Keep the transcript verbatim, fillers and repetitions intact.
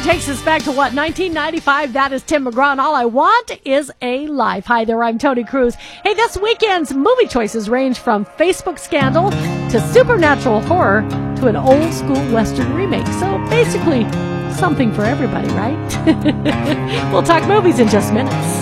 takes us back to what, nineteen ninety-five? That is Tim McGraw, and All I Want Is a Life. Hi there, I'm Tony Cruz. Hey, this weekend's movie choices range from Facebook scandal to supernatural horror to an old school Western remake. So basically, something for everybody, right? We'll talk movies in just minutes.